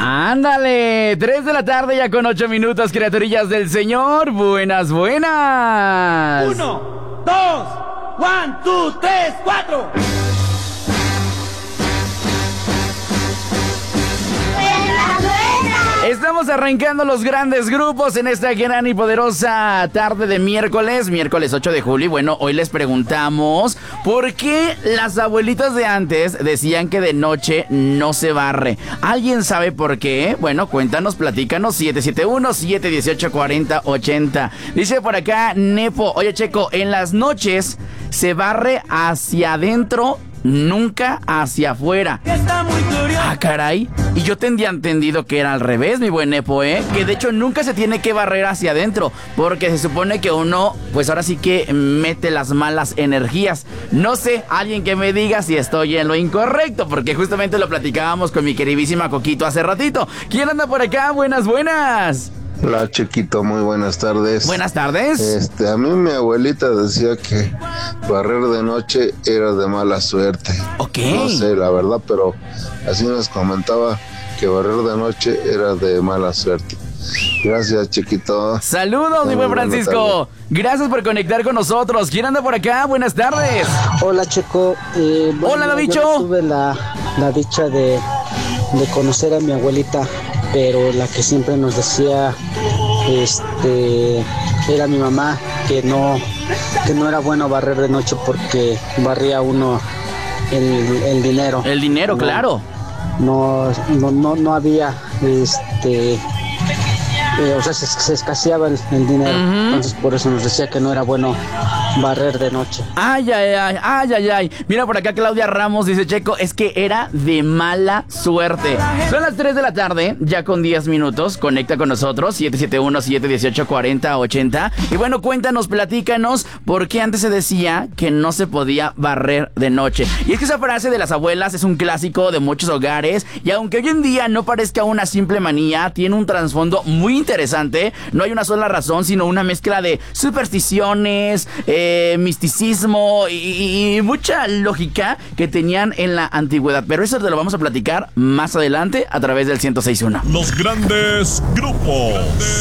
Ándale, 3 de la tarde ya con 8 minutos, criaturillas del Señor. Buenas, buenas. 1, 2, 1, 2, 3, 4. Estamos arrancando los grandes grupos en esta gran y poderosa tarde de miércoles 8 de julio. Y bueno, hoy les preguntamos por qué las abuelitas de antes decían que de noche no se barre. ¿Alguien sabe por qué? Bueno, cuéntanos, platícanos, 771-718-4080. Dice por acá Nepo, oye Checo, en las noches se barre hacia adentro, nunca hacia afuera. Ah, caray. Y yo tendría entendido que era al revés, mi buen Nepo, que de hecho nunca se tiene que barrer hacia adentro, porque se supone que uno, pues ahora sí que mete las malas energías. No sé, alguien que me diga si estoy en lo incorrecto, porque justamente lo platicábamos con mi queridísima Coquito hace ratito. ¿Quién anda por acá? Buenas, buenas. Hola, Chiquito, muy buenas tardes. Buenas tardes. A mí mi abuelita decía que barrer de noche era de mala suerte. Ok. No sé, la verdad, pero así nos comentaba que barrer de noche era de mala suerte. Gracias, Chiquito. Saludos, mi buen Francisco. Gracias por conectar con nosotros. ¿Quién anda por acá? Buenas tardes. Hola, Checo. Hola, Davicho. Yo tuve la dicha de conocer a mi abuelita, pero la que siempre nos decía era mi mamá, que no era bueno barrer de noche porque barría uno el dinero. El dinero, no, claro. No había o sea, se escaseaba el dinero. Entonces por eso nos decía que no era bueno barrer de noche. Ay. Mira por acá Claudia Ramos dice, Checo, es que era de mala suerte. Son las 3 de la tarde, ya con 10 minutos. Conecta con nosotros, 771-718-4080. Y bueno, cuéntanos, platícanos por qué antes se decía que no se podía barrer de noche. Y es que esa frase de las abuelas es un clásico de muchos hogares. Y aunque hoy en día no parezca una simple manía, tiene un trasfondo muy interesante. No hay una sola razón, sino una mezcla de supersticiones, misticismo y mucha lógica que tenían en la antigüedad. Pero eso te lo vamos a platicar más adelante a través del 106.1. Los grandes grupos.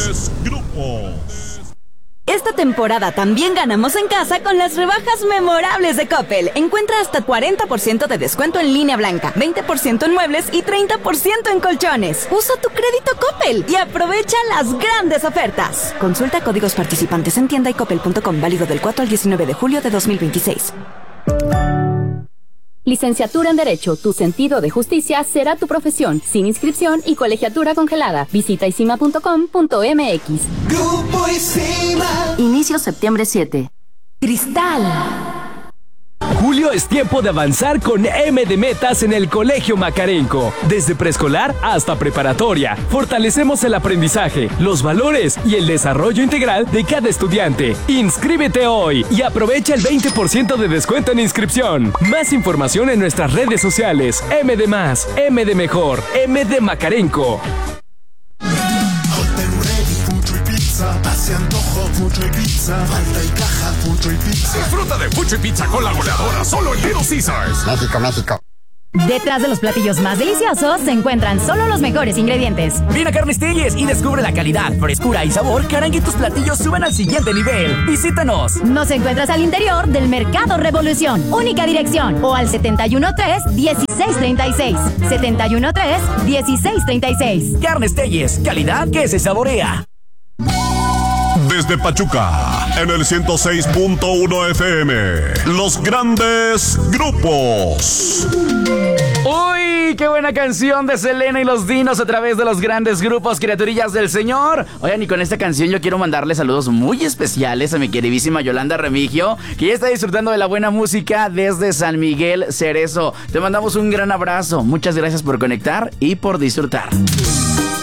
Esta temporada también ganamos en casa con las rebajas memorables de Coppel. Encuentra hasta 40% de descuento en línea blanca, 20% en muebles y 30% en colchones. Usa tu crédito Coppel y aprovecha las grandes ofertas. Consulta códigos participantes en tienda y coppel.com, válido del 4 al 19 de julio de 2026. Licenciatura en Derecho, tu sentido de justicia será tu profesión, sin inscripción y colegiatura congelada. Visita isima.com.mx. Grupo Isima. Inicio septiembre 7. Cristal. Julio es tiempo de avanzar con M de metas en el Colegio Macarenco. Desde preescolar hasta preparatoria, fortalecemos el aprendizaje, los valores y el desarrollo integral de cada estudiante. Inscríbete hoy y aprovecha el 20% de descuento en inscripción. Más información en nuestras redes sociales. M de más, M de mejor, M de Macarenco. Hace antojo, Fucho y Pizza. Falta y caja, Fucho y Pizza. Disfruta de Fucho y Pizza con la goleadora solo en Little Caesars. México. Detrás de los platillos más deliciosos se encuentran solo los mejores ingredientes. Ven a Carnes Telles y descubre la calidad, frescura y sabor que harán que tus platillos suban al siguiente nivel. Visítanos. Nos encuentras al interior del Mercado Revolución. Única dirección. O al 713-1636. 713-1636. Carnes Telles, calidad que se saborea. Desde Pachuca, en el 106.1 FM, los grandes grupos. ¡Uy! ¡Qué buena canción de Selena y los Dinos a través de los grandes grupos, criaturillas del Señor! Oigan, y con esta canción yo quiero mandarle saludos muy especiales a mi queridísima Yolanda Remigio, que ya está disfrutando de la buena música desde San Miguel Cerezo. Te mandamos un gran abrazo. Muchas gracias por conectar y por disfrutar.